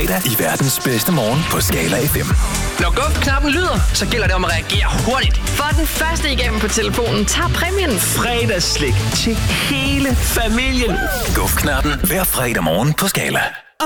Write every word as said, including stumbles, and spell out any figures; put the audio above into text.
fredag i verdens bedste morgen på Skala F M. Når guf-knappen lyder, så gælder det om at reagere hurtigt. For den første igennem på telefonen tager præmien. Fredagsslik til hele familien. Guf-knappen hver fredag morgen på Skala.